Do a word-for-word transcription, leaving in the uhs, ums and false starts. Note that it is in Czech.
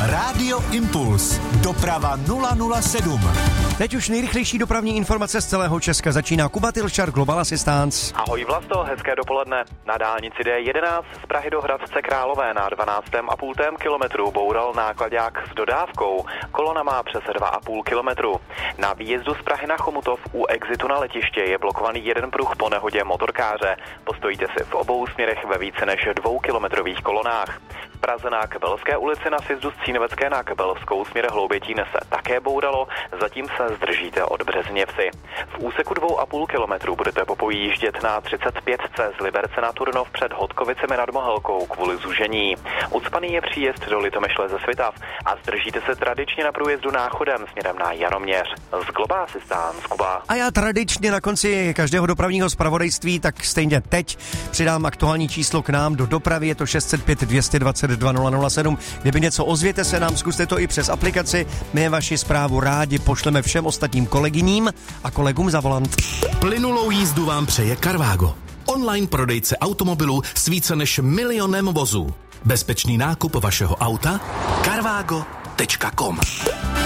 Rádio Impuls. Doprava nula nula sedm. Teď už nejrychlejší dopravní informace z celého Česka začíná Kuba Tilšar, Global Assistance. Ahoj Vlasto, hezké dopoledne. Na dálnici D jedenáct z Prahy do Hradce Králové na dvanáct a půl kilometru boural náklaďák s dodávkou. Kolona má přes dva a půl kilometru. Na výjezdu z Prahy na Chomutov u exitu na letiště je blokovaný jeden pruh po nehodě motorkáře. Postojíte si v obou směrech ve více než dvoukilometrových kolonách. V Praze na Kabelské ulici na sjezdu z Cínovecké na Kabelskou směr Hloubětín se také bouralo, zatím se zdržíte od Březněvsi. V úseku dvou a půl kilometru budete popojíždět na třicet pět z Liberce na Turnov před Hodkovicemi nad Mohelkou kvůli zužení. Ucpaný je příjezd do Litomyšle ze Svitav a zdržíte se tradičně na průjezdu Náchodem směrem na Jaroměř. Z Global Assistance, Kuba. A já tradičně na konci každého dopravního zpravodajství, tak stejně teď přidám aktuální číslo k nám do dopravy, je to šest set pět dvě dvacet dva nula nula sedm. Kdyby něco, ozvěte se nám, zkuste to i přes aplikaci. My vaši zprávu rádi pošleme všem ostatním kolegyním a kolegům za volant. Plynulou jízdu vám přeje Carvago. Online prodejce automobilů s více než milionem vozů. Bezpečný nákup vašeho auta? carvago tečka com